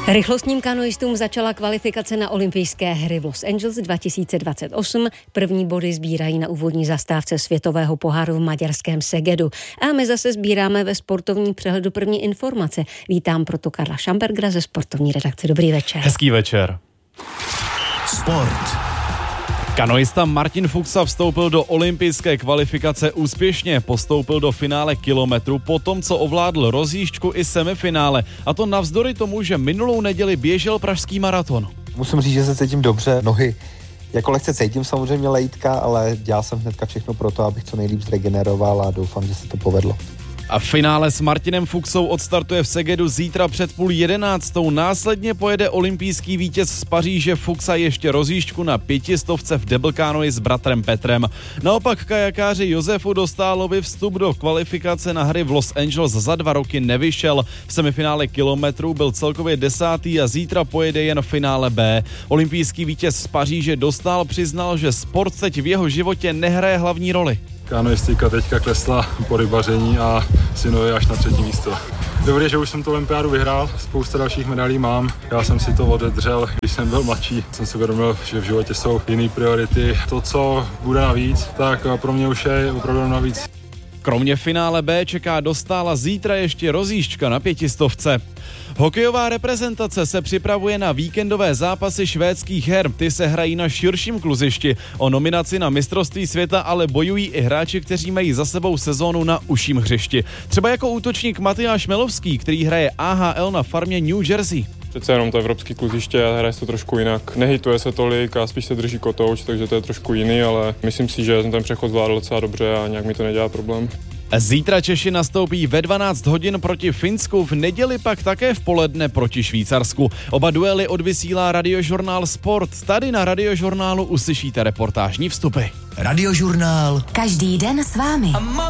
Rychlostním kanoistům začala kvalifikace na olympijské hry v Los Angeles 2028. První body sbírají na úvodní zastávce světového poháru v maďarském Segedu. A my zase sbíráme ve sportovním přehledu první informace. Vítám proto Karla Šambergera ze sportovní redakce. Dobrý večer. Hezký večer. Sport. Kanoista Martin Fuxa vstoupil do olympijské kvalifikace úspěšně, postoupil do finále kilometru po tom, co ovládl rozjížďku i semifinále, a to navzdory tomu, že minulou neděli běžel pražský maraton. Musím říct, že se cítím dobře, nohy jako lehce cítím samozřejmě lejtka, ale dělal jsem hnedka všechno pro to, abych co nejlíp zregeneroval a doufám, že se to povedlo. A v finále s Martinem Fuxou odstartuje v Segedu zítra před 10:30. Následně pojede olympijský vítěz z Paříže Fuxa ještě rozjížďku na 500 v double canoe s bratrem Petrem. Naopak kajakáři Josefu Dostálovi vstup do kvalifikace na hry v Los Angeles za 2 roky nevyšel. V semifinále kilometrů byl celkově 10. a zítra pojede jen finále B. Olympijský vítěz z Paříže Dostál přiznal, že sport teď v jeho životě nehraje hlavní roli. Kanoistika teďka klesla po rybaření a synovi až na 3. místo. Dobrý, že už jsem tu olympiádu vyhrál, spousta dalších medailí mám. Já jsem si to odedřel, když jsem byl mladší. Jsem si uvědomil, že v životě jsou jiné priority. To, co bude navíc, tak pro mě už je opravdu navíc. Kromě finále B čeká Dostála zítra ještě rozjížďka na 500. Hokejová reprezentace se připravuje na víkendové zápasy švédských her. Ty se hrají na širším kluzišti. O nominaci na mistrovství světa ale bojují i hráči, kteří mají za sebou sezónu na užším hřišti. Třeba jako útočník Matyáš Melovský, který hraje AHL na farmě New Jersey. Přece jenom to evropské kluziště a hraje se to trošku jinak. Nehituje se tolik a spíš se drží kotouč, takže to je trošku jiný, ale myslím si, že jsem ten přechod zvládl docela dobře a nějak mi to nedělá problém. Zítra Češi nastoupí ve 12 hodin proti Finsku, v neděli pak také v poledne proti Švýcarsku. Oba duely odvysílá Radiožurnál Sport. Tady na Radiožurnálu uslyšíte reportážní vstupy. Radiožurnál. Každý den s vámi.